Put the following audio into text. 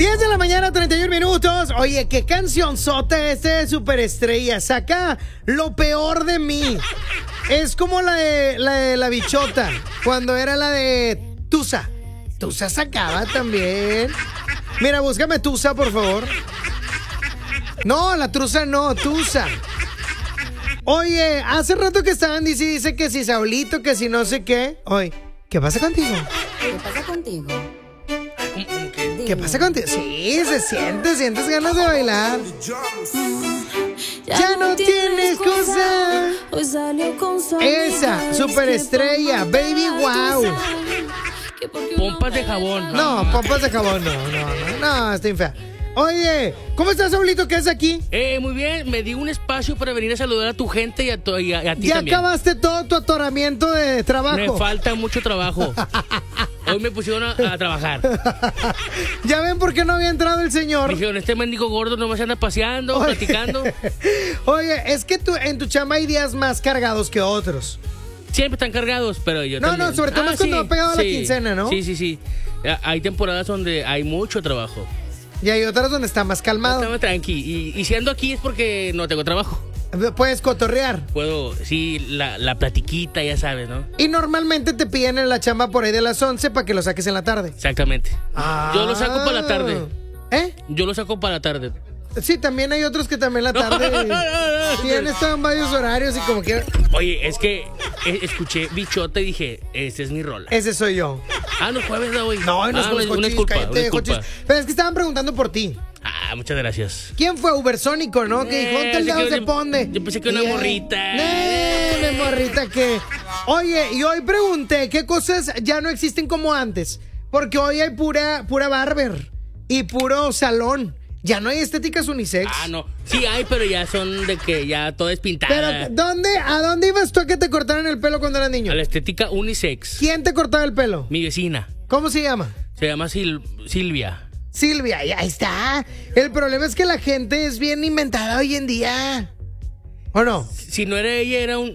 10 de la mañana, 31 minutos. Oye, qué cancionzota de Superestrella. Saca lo peor de mí. Es como la de la bichota, cuando era la de Tusa. Tusa sacaba también. Mira, búscame Tusa, por favor. No, la Trusa no, Tusa. Oye, hace rato que estaban dice que si Saulito, que si no sé qué. Oye, ¿qué pasa contigo? ¿Qué pasa contigo? ¿Qué pasa contigo? Sí, sientes ganas de bailar. Ya no tienes cosa. Hoy salió con su Esa, Superestrella, Baby Wow. Pompas de jabón. No, pompas de jabón, no, está bien fea. Oye, ¿cómo estás, Saulito? ¿Qué haces aquí? Muy bien, me di un espacio para venir a saludar a tu gente y a ti ¿Ya también. acabaste todo tu atoramiento de trabajo? Me falta mucho trabajo. Hoy me pusieron a trabajar. ¿Ya ven por qué no había entrado el señor? Dijeron, este mendigo gordo nomás se anda paseando, platicando. Oye, es que en tu chamba hay días más cargados que otros. Siempre están cargados, pero yo también. No, sobre todo más cuando va pegado a la quincena, ¿no? Sí. Hay temporadas donde hay mucho trabajo. Y hay otras donde está más calmado. Estamos tranqui. Y si ando aquí es porque no tengo trabajo. Puedes cotorrear. Puedo, sí, la platiquita, ya sabes, ¿no? Y normalmente te piden en la chamba por ahí de las 11 para que lo saques en la tarde. Exactamente. Ah. Yo lo saco para la tarde. ¿Eh? Yo lo saco para la tarde. Sí, también hay otros que también la tarde tienen estado en varios horarios y como quieran. Oye, es que escuché bichota y dije, ese es mi rola. Ese soy yo. No jueves de hoy. No, no es una disculpa. Pero es que estaban preguntando por ti. Muchas gracias. ¿Quién fue? Ubersónico, ¿no? Que dijo, ¿dónde el dedo se pone? Yo pensé que una morrita. Una morrita que... Oye, y hoy pregunté qué cosas ya no existen como antes. Porque hoy hay pura barber y puro salón. Ya no hay estéticas unisex. No. Sí hay, pero ya son de que ya todo es pintada. Pero, ¿a dónde ibas tú a que te cortaran el pelo cuando eras niño? A la estética unisex. ¿Quién te cortaba el pelo? Mi vecina. ¿Cómo se llama? Se llama Silvia. Silvia, ya está. El problema es que la gente es bien inventada hoy en día. ¿O no? Si no era ella, era un